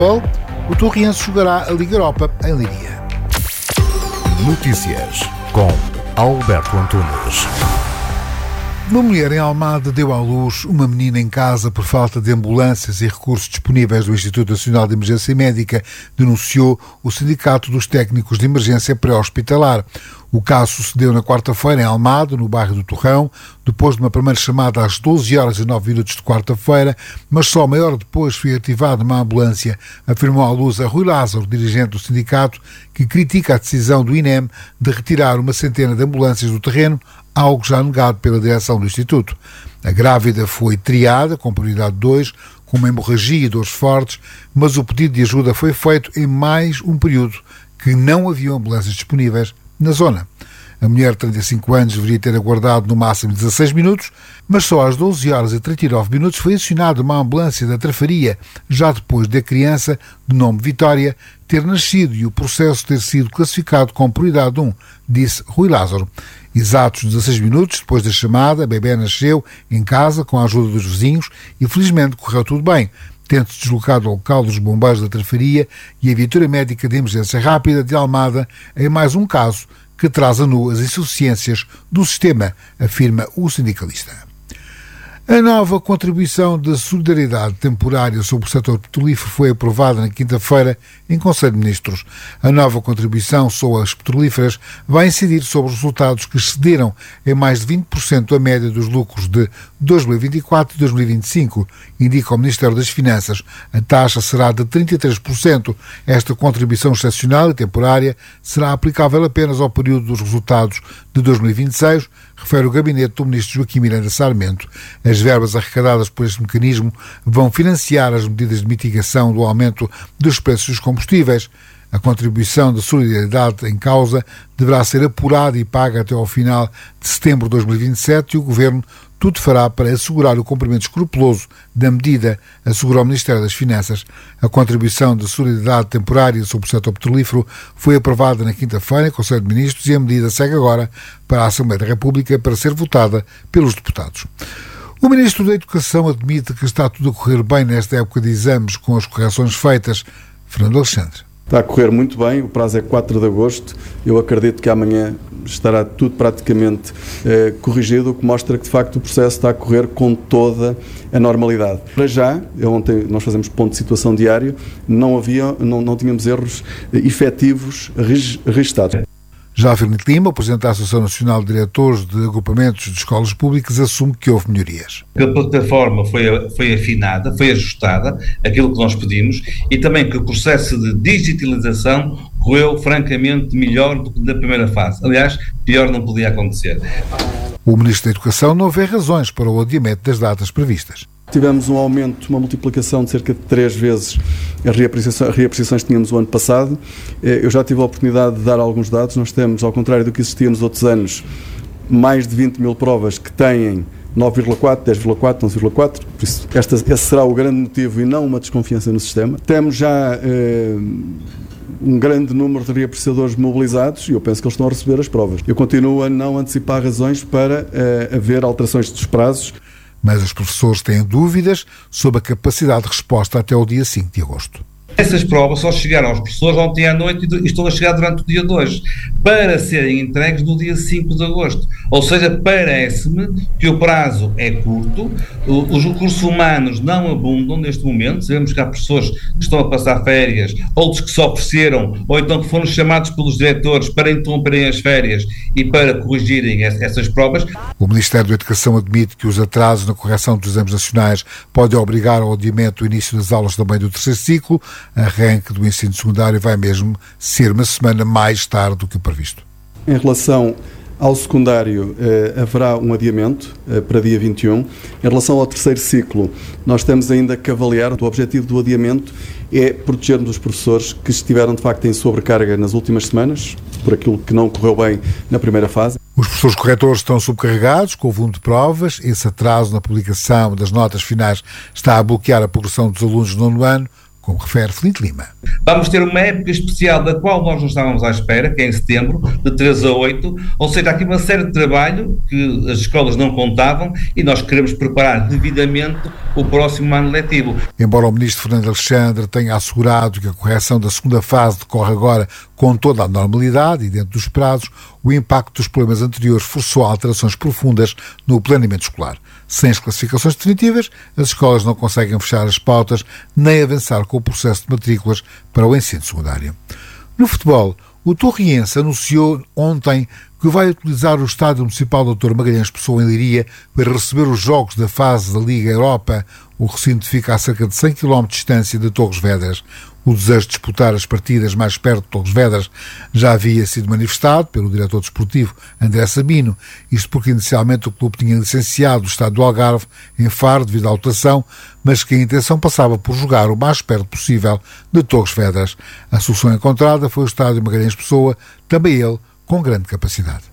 O Torriense jogará a Liga Europa em Leiria. Notícias com Alberto Antunes. Uma mulher em Almada deu à luz uma menina em casa por falta de ambulâncias e recursos disponíveis do Instituto Nacional de Emergência Médica, denunciou o Sindicato dos Técnicos de Emergência Pré-Hospitalar. O caso sucedeu na quarta-feira em Almada, no bairro do Torrão, depois de uma primeira chamada às 12h09 de quarta-feira, mas só meia hora depois foi ativada uma ambulância, afirmou à luz a Rui Lázaro, dirigente do sindicato, que critica a decisão do INEM de retirar uma centena de ambulâncias do terreno, algo já negado pela direção do Instituto. A grávida foi triada, com prioridade 2, com uma hemorragia e dores fortes, mas o pedido de ajuda foi feito em mais um período que não havia ambulâncias disponíveis na zona. A mulher de 35 anos deveria ter aguardado no máximo 16 minutos, mas só às 12h39 foi acionada uma ambulância da Trafaria, já depois da criança, de nome Vitória, ter nascido e o processo ter sido classificado com prioridade 1, disse Rui Lázaro. Exatos 16 minutos depois da chamada, a bebê nasceu em casa com a ajuda dos vizinhos e felizmente correu tudo bem, tendo-se deslocado ao local dos bombeiros da Trafaria e a viatura médica de emergência rápida de Almada em mais um caso que traz a nu as insuficiências do sistema, afirma o sindicalista. A nova contribuição de solidariedade temporária sobre o setor petrolífero foi aprovada na quinta-feira em Conselho de Ministros. A nova contribuição sobre as petrolíferas vai incidir sobre os resultados que excederam em mais de 20% a média dos lucros de 2024 e 2025, indica o Ministério das Finanças. A taxa será de 33%. Esta contribuição excepcional e temporária será aplicável apenas ao período dos resultados de 2026, refere o gabinete do ministro Joaquim Miranda Sarmento. As verbas arrecadadas por este mecanismo vão financiar as medidas de mitigação do aumento dos preços dos combustíveis. A contribuição de solidariedade em causa deverá ser apurada e paga até ao final de setembro de 2027 e o Governo tudo fará para assegurar o cumprimento escrupuloso da medida, assegurou o Ministério das Finanças. A contribuição de solidariedade temporária sobre o setor petrolífero foi aprovada na quinta-feira em Conselho de Ministros e a medida segue agora para a Assembleia da República para ser votada pelos deputados. O Ministro da Educação admite que está tudo a correr bem nesta época de exames com as correções feitas. Fernando Alexandre. Está a correr muito bem, o prazo é 4 de agosto, eu acredito que amanhã estará tudo praticamente corrigido, o que mostra que de facto o processo está a correr com toda a normalidade. Para já, ontem nós fazemos ponto de situação diário, não tínhamos erros efetivos registados. Já Fernando Lima, o Presidente da Associação Nacional de Diretores de Agrupamentos de Escolas Públicas, assume que houve melhorias. A plataforma foi afinada, foi ajustada, aquilo que nós pedimos, e também que o processo de digitalização correu francamente melhor do que na primeira fase. Aliás, pior não podia acontecer. O Ministro da Educação não vê razões para o adiamento das datas previstas. Tivemos um aumento, uma multiplicação de cerca de 3 vezes as reapreciações que tínhamos o ano passado. Eu já tive a oportunidade de dar alguns dados. Nós temos, ao contrário do que existia nos outros anos, mais de 20 mil provas que têm 9,4, 10,4, 11,4. Por isso, esse será o grande motivo e não uma desconfiança no sistema. Temos já um grande número de reapreciadores mobilizados e eu penso que eles estão a receber as provas. Eu continuo a não antecipar razões para haver alterações dos prazos. Mas os professores têm dúvidas sobre a capacidade de resposta até o dia 5 de agosto. Essas provas só chegaram aos professores ontem à noite e estão a chegar durante o dia de hoje, para serem entregues no dia 5 de agosto. Ou seja, parece-me que o prazo é curto, os recursos humanos não abundam neste momento, sabemos que há professores que estão a passar férias, outros que se ofereceram, ou então que foram chamados pelos diretores para interromperem as férias e para corrigirem essas provas. O Ministério da Educação admite que os atrasos na correção dos exames nacionais podem obrigar ao adiamento do início das aulas também do terceiro ciclo. Arranque do ensino secundário vai mesmo ser uma semana mais tarde do que o previsto. Em relação ao secundário, haverá um adiamento para dia 21. Em relação ao terceiro ciclo, nós temos ainda que avaliar. O objetivo do adiamento é protegermos os professores que estiveram, de facto, em sobrecarga nas últimas semanas, por aquilo que não correu bem na primeira fase. Os professores corretores estão subcarregados com o volume de provas. Esse atraso na publicação das notas finais está a bloquear a progressão dos alunos do 9º ano. como refere Filipe Lima. Vamos ter uma época especial da qual nós não estávamos à espera, que é em setembro, de 3 a 8, ou seja, há aqui uma série de trabalho que as escolas não contavam e nós queremos preparar devidamente o próximo ano letivo. Embora o ministro Fernando Alexandre tenha assegurado que a correção da segunda fase decorre agora com toda a normalidade e dentro dos prazos, o impacto dos problemas anteriores forçou alterações profundas no planeamento escolar. Sem as classificações definitivas, as escolas não conseguem fechar as pautas nem avançar com o processo de matrículas para o ensino secundário. No futebol, o Torriense anunciou ontem que vai utilizar o Estádio Municipal Dr. Magalhães Pessoa em Leiria para receber os jogos da fase da Liga Europa. O recinto fica a cerca de 100 km de distância de Torres Vedras. O desejo de disputar as partidas mais perto de Torres Vedras já havia sido manifestado pelo diretor desportivo André Sabino, isto porque inicialmente o clube tinha licenciado o estádio do Algarve em Faro devido à lotação, mas que a intenção passava por jogar o mais perto possível de Torres Vedras. A solução encontrada foi o estádio Magalhães Pessoa, também ele com grande capacidade.